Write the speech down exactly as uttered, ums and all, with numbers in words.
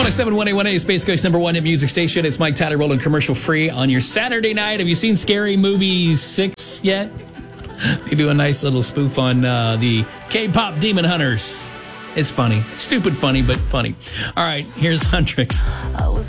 oh seven one eight one eight, Space Coast number one hit music station. It's Mike Tyler rolling commercial free on your Saturday night. Have you seen Scary Movie six yet? They do a nice little spoof on uh, the K-pop Demon Hunters. It's funny. Stupid funny, but funny. All right, here's Huntrix. I was